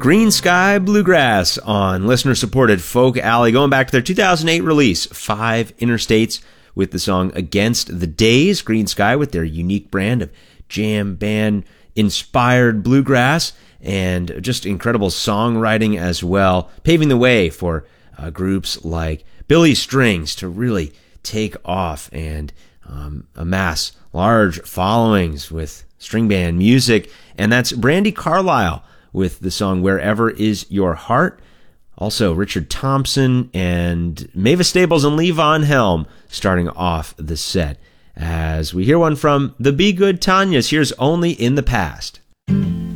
Green Sky Bluegrass on listener-supported Folk Alley, going back to their 2008 release, Five Interstates, with the song Against the Days. Green Sky with their unique brand of jam band-inspired bluegrass and just incredible songwriting as well, paving the way for groups like Billy Strings to really take off and amass large followings with string band music. And that's Brandi Carlile with the song Wherever Is Your Heart. Also, Richard Thompson and Mavis Staples and Levon Helm starting off the set. As we hear one from the Be Good Tanyas, here's Only in the Past.